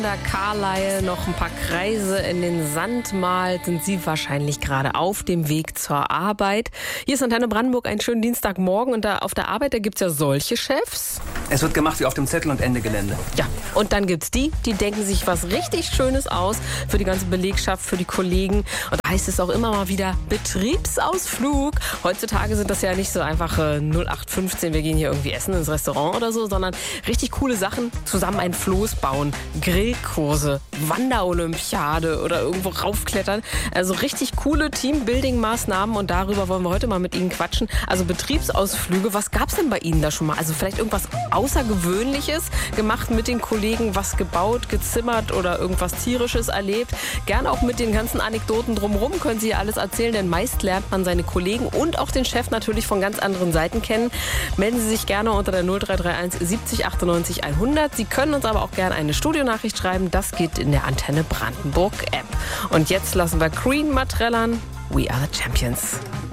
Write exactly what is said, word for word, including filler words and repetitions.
Der Carlyle noch ein paar Kreise in den Sand malt, sind Sie wahrscheinlich gerade auf dem Weg zur Arbeit. Hier ist Antenne Brandenburg, einen schönen Dienstagmorgen und da auf der Arbeit, da gibt's ja solche Chefs. Es wird gemacht wie auf dem Zettel und Ende Gelände. Ja, und dann gibt's die, die denken sich was richtig Schönes aus für die ganze Belegschaft, für die Kollegen. Und da heißt es auch immer mal wieder Betriebsausflug. Heutzutage sind das ja nicht so einfach äh, null acht fünfzehn, wir gehen hier irgendwie essen ins Restaurant oder so, sondern richtig coole Sachen, zusammen ein Floß bauen, Grillkurse, Wanderolympiade oder irgendwo raufklettern. Also richtig coole Teambuilding-Maßnahmen und darüber wollen wir heute mal mit Ihnen quatschen. Also Betriebsausflüge, was gab's denn bei Ihnen da schon mal? Also vielleicht irgendwas Außergewöhnliches gemacht mit den Kollegen, was gebaut, gezimmert oder irgendwas Tierisches erlebt. Gern auch mit den ganzen Anekdoten drumherum können Sie ja alles erzählen, denn meist lernt man seine Kollegen und auch den Chef natürlich von ganz anderen Seiten kennen. Melden Sie sich gerne unter der null drei drei eins siebzig achtundneunzig hundert. Sie können uns aber auch gerne eine Studionachricht schreiben. Das geht in der Antenne Brandenburg App. Und jetzt lassen wir Queen mal trällern. We are the champions.